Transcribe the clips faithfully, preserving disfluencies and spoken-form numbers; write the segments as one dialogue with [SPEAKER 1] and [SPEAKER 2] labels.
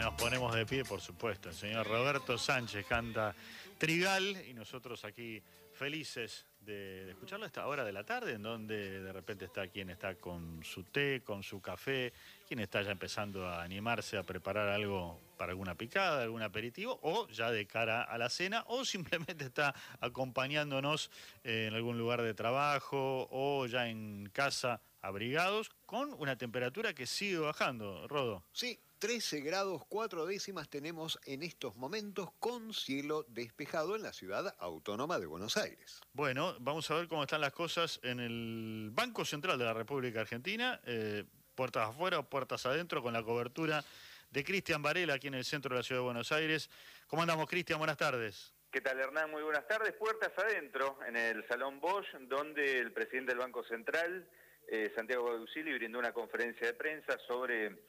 [SPEAKER 1] Nos ponemos de pie, por supuesto. El señor Roberto Sánchez canta Trigal y nosotros aquí felices de, de escucharlo a esta hora de la tarde, en donde de repente está quien está con su té, con su café, quien está ya empezando a animarse a preparar algo para alguna picada, algún aperitivo, o ya de cara a la cena, o simplemente está acompañándonos eh, en algún lugar de trabajo o ya en casa abrigados, con una temperatura que sigue bajando, Rodo.
[SPEAKER 2] Sí, trece grados cuatro décimas tenemos en estos momentos con cielo despejado en la ciudad autónoma de Buenos Aires.
[SPEAKER 1] Bueno, vamos a ver cómo están las cosas en el Banco Central de la República Argentina, eh, puertas afuera o puertas adentro, con la cobertura de Cristian Varela aquí en el centro de la ciudad de Buenos Aires. ¿Cómo andamos, Cristian? Buenas tardes.
[SPEAKER 3] ¿Qué tal, Hernán? Muy buenas tardes. Puertas adentro en el Salón Bosch, donde el presidente del Banco Central, eh, Santiago Baudisili, brindó una conferencia de prensa sobre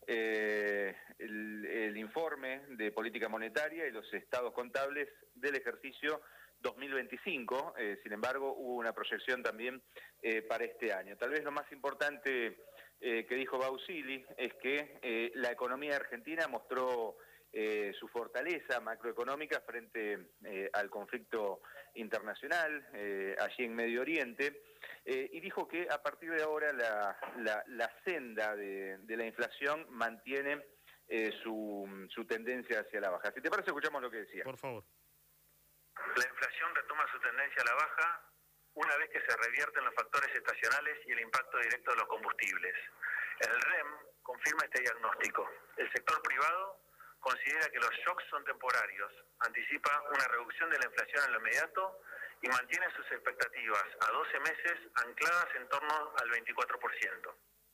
[SPEAKER 3] eh, el, el informe de política monetaria y los estados contables del ejercicio dos mil veinticinco. Eh, sin embargo, hubo una proyección también eh, para este año. Tal vez lo más importante eh, que dijo Baudisili es que eh, la economía argentina mostró Eh, su fortaleza macroeconómica frente eh, al conflicto internacional eh, allí en Medio Oriente, eh, y dijo que a partir de ahora la, la, la senda de, de la inflación mantiene eh, su, su tendencia hacia la baja. Si te parece, escuchamos lo que decía.
[SPEAKER 1] Por favor.
[SPEAKER 4] La inflación retoma su tendencia a la baja una vez que se revierten los factores estacionales y el impacto directo de los combustibles. El R E M confirma este diagnóstico. El sector privado considera que los shocks son temporarios, anticipa una reducción de la inflación en lo inmediato y mantiene sus expectativas a doce meses ancladas en torno al veinticuatro por ciento.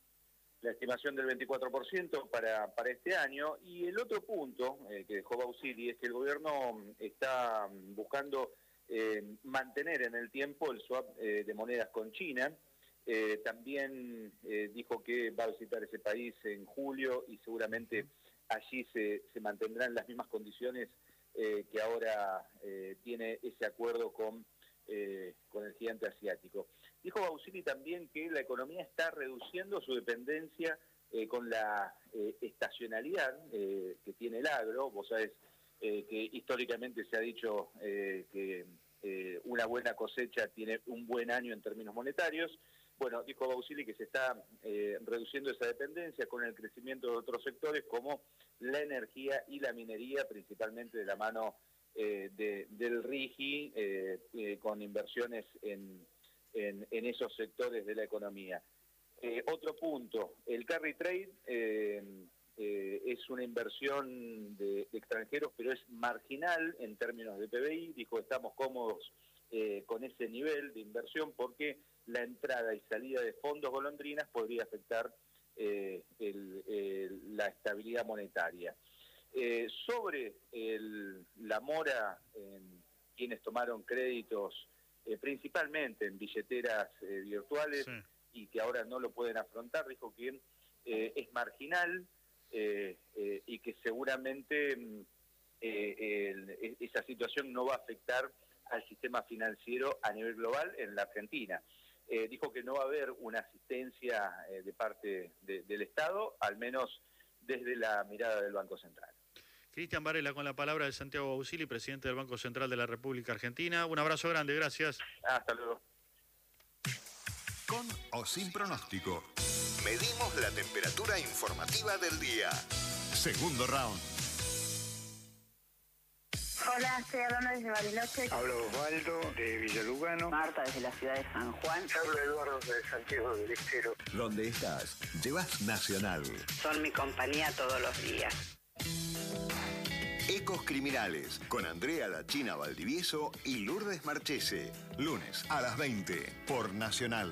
[SPEAKER 3] La estimación del veinticuatro por ciento para, para este año. Y el otro punto eh, que dejó Baudisili es que el gobierno está buscando eh, mantener en el tiempo el swap eh, de monedas con China. Eh, también eh, dijo que va a visitar ese país en julio y seguramente allí se, se mantendrán las mismas condiciones eh, que ahora eh, tiene ese acuerdo con, eh, con el gigante asiático. Dijo Baudisili también que la economía está reduciendo su dependencia eh, con la eh, estacionalidad eh, que tiene el agro. Vos sabés eh, que históricamente se ha dicho eh, que eh, una buena cosecha tiene un buen año en términos monetarios. Bueno, dijo Baudisili que se está eh, reduciendo esa dependencia con el crecimiento de otros sectores como la energía y la minería, principalmente de la mano eh, de, del RIGI, eh, eh, con inversiones en, en, en esos sectores de la economía. Eh, otro punto, el carry trade eh, eh, es una inversión de, de extranjeros, pero es marginal en términos de P B I. Dijo, estamos cómodos eh, con ese nivel de inversión porque la entrada y salida de fondos golondrinas podría afectar eh, el, el, la estabilidad monetaria. Eh, sobre el, la mora en quienes tomaron créditos eh, principalmente en billeteras eh, virtuales, sí, y que ahora no lo pueden afrontar, dijo que eh, es marginal eh, eh, y que seguramente eh, el, esa situación no va a afectar al sistema financiero a nivel global en la Argentina. Eh, dijo que no va a haber una asistencia eh, de parte de, del Estado, al menos desde la mirada del Banco Central.
[SPEAKER 1] Cristian Varela con la palabra de Santiago Baudisili, presidente del Banco Central de la República Argentina. Un abrazo grande, gracias.
[SPEAKER 3] Hasta luego.
[SPEAKER 2] Con o sin pronóstico, medimos la temperatura informativa del día. Segundo round.
[SPEAKER 5] Hola, estoy hablando desde Bariloche.
[SPEAKER 6] Hablo Osvaldo, de Villalugano.
[SPEAKER 5] Marta, desde la ciudad de San Juan.
[SPEAKER 6] Hablo Eduardo, de Santiago del Estero.
[SPEAKER 2] Donde estás, llevas Nacional.
[SPEAKER 5] Son mi compañía todos los días.
[SPEAKER 2] Ecos Criminales, con Andrea La China Valdivieso y Lourdes Marchese. Lunes a las veinte, por Nacional.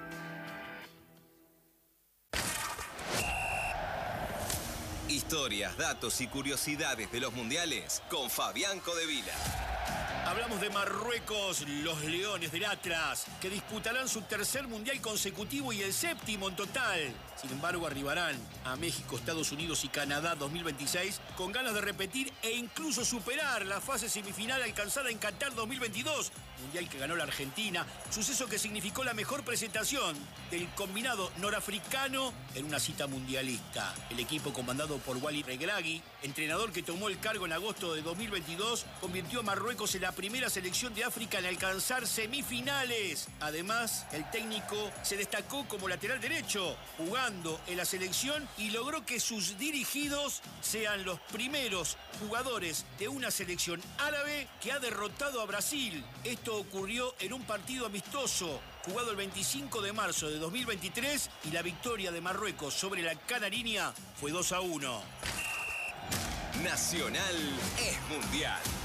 [SPEAKER 7] Historias, datos y curiosidades de los mundiales con Fabián Codevila.
[SPEAKER 8] Hablamos de Marruecos, los Leones del Atlas, que disputarán su tercer mundial consecutivo y el séptimo en total. Sin embargo, arribarán a México, Estados Unidos y Canadá dos mil veintiséis con ganas de repetir e incluso superar la fase semifinal alcanzada en Qatar dos mil veintidós, mundial que ganó la Argentina, suceso que significó la mejor presentación del combinado norafricano en una cita mundialista. El equipo comandado por Wally Regragui, entrenador que tomó el cargo en agosto de dos mil veintidós, convirtió a Marruecos en la primera selección de África en alcanzar semifinales. Además, el técnico se destacó como lateral derecho, jugando en la selección y logró que sus dirigidos sean los primeros jugadores de una selección árabe que ha derrotado a Brasil. Esto ocurrió en un partido amistoso jugado el veinticinco de marzo de dos mil veintitrés y la victoria de Marruecos sobre la Canariña fue dos a uno.
[SPEAKER 7] Nacional es mundial.